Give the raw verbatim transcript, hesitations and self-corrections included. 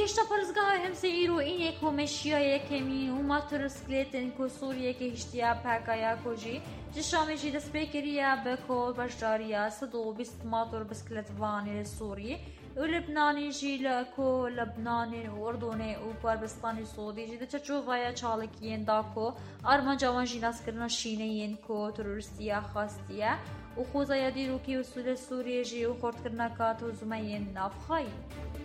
هیشتا پرزگاه همسه ایرو اینه که مشیای کمی و ما ترسکلیتن که سوریه که هشتیا پاکایا کجی جشامی جی دست بکریا بکو بشداریا صدو بیست ماتور بسکلت وانی سوری و لبنانی جی لکو لبنانی و اردنی و کردستانی سعودی جی دچه چوبایا چالکین داکو آرمان جوان جی ناس کرنا شینین کو تروریستیا خاستیا و خوزایا دیروکی و سود سوریه جی و خورد کرنا کات و زمین نافخایی